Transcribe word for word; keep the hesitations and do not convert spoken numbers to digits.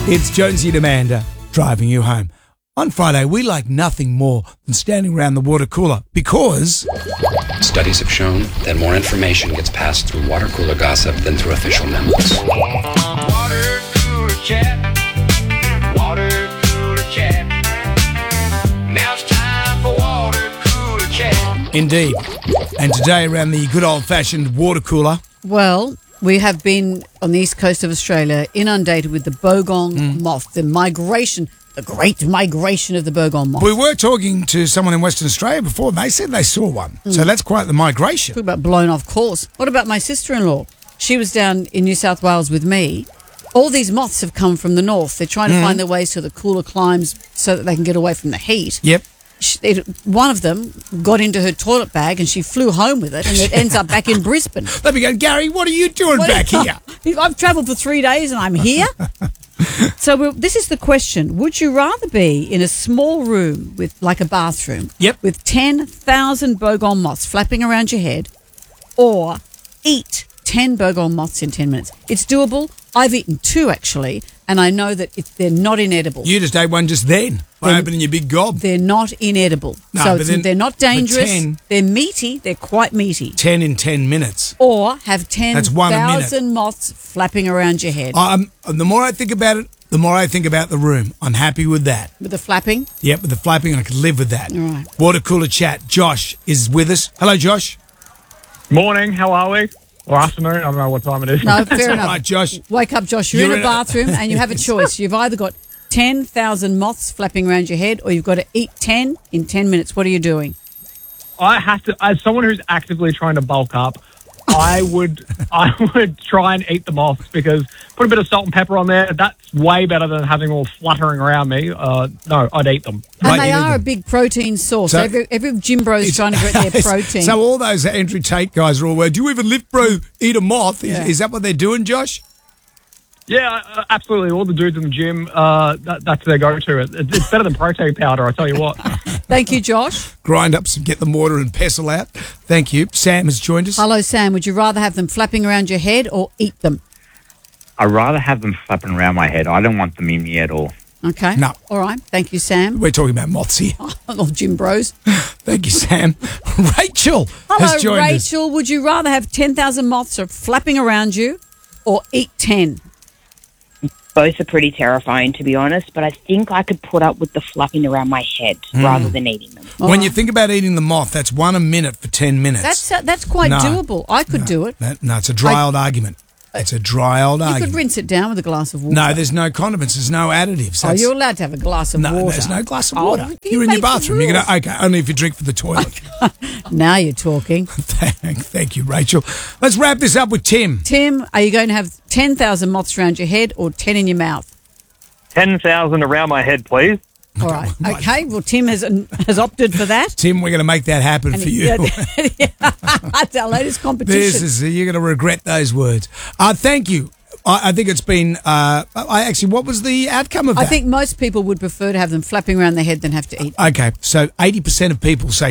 It's Jonesy and Amanda driving you home. On Friday, we like nothing more than standing around the water cooler because Studies have shown that more information gets passed through water cooler gossip than through official memos. Water cooler chat. Water cooler chat. Now it's time for water cooler chat. Indeed. And today around the good old-fashioned water cooler. Well, we have been on the east coast of Australia inundated with the bogong Mm. moth, the migration, the great migration of the bogong moth. We were talking to someone in Western Australia before, and they said they saw one. So that's quite the migration. Talk about blown off course. What about my sister-in-law? She was down in New South Wales with me. All these moths have come from the north. They're trying to find their ways to the cooler climes so that they can get away from the heat. Yep. She, it, one of them got into her toilet bag and she flew home with it, and it ends up back in Brisbane. Let me go, Gary, what are you doing What- back here? I've travelled for three days and I'm here. So we'll, this is the question. Would you rather be in a small room with like a bathroom Yep. with ten thousand bogong moths flapping around your head, or eat ten bogong moths in ten minutes? It's doable. I've eaten two actually, and I know that it, they're not inedible. You just ate one just then by Then- opening your big gob. They're not inedible. No, so but it's, then- they're not but dangerous. ten- They're meaty. They're quite meaty. ten in ten minutes. Or have ten That's one a minute. thousand moths flapping around your head Um, the more I think about it, the more I think about the room. I'm happy with that. with the flapping. Yep, with the flapping, I could live with that. All right. Water cooler chat. Josh is with us. Hello, Josh. Morning, how are we? Or afternoon, I don't know what time it is. No, That's fair all enough. right, Josh. Wake up, Josh. You're, You're in in a a- bathroom and you have a choice. You've either got ten thousand moths flapping around your head, or you've got to eat ten in ten minutes. What are you doing? I have to, as someone who's actively trying to bulk up, I would I would try and eat them off, because put a bit of salt and pepper on there. That's way better than having all fluttering around me. Uh, no, I'd eat them. And Right, they you are need a them. big protein source. So- every, every gym bro is trying to get their protein. So all those Andrew Tate guys are all, well, do you even lift, bro, eat a moth? Is, Yeah. is that what they're doing, Josh? Yeah, uh, absolutely. All the dudes in the gym, uh, that, that's their go-to. It, it's better than protein powder, I tell you what. Thank you, Josh. Grind up some, get the mortar and pestle out. Thank you. Sam has joined us. Hello, Sam. Would you rather have them flapping around your head or eat them? I'd rather have them flapping around my head. I don't want them in me at all. Okay. No. All right. Thank you, Sam. We're talking about moths here. Oh, gym bros. Thank you, Sam. Rachel Hello, has joined us. Rachel. Would you rather have ten thousand moths are flapping around you or eat ten? Both are pretty terrifying, to be honest, but I think I could put up with the flapping around my head rather than eating them. When you think about eating the moth, that's one a minute for ten minutes. That's uh, that's quite No. doable. I could no, do it. that- no, it's a dry I- old argument. It's a dry old You argument. could rinse it down with a glass of water. No, there's no condiments. There's no additives. Oh, That's- you're allowed to have a glass of no, water. there's no glass of Oh, water. you You're in your make the bathroom. You're gonna rules. okay, only if you drink from the toilet. Now you're talking. thank, thank you, Rachel. Let's wrap this up with Tim. Tim, are you going to have ten thousand moths around your head or ten in your mouth? ten thousand around my head, please. All right. Right. Okay. Well, Tim has has opted for that. Tim, we're going to make that happen And for he- you. That's our latest competition. This is you're going to regret those words. Uh, thank you. I, I think it's been. Uh, I actually, what was the outcome of that? I think most people would prefer to have them flapping around their head than have to eat. Okay, so eighty percent of people say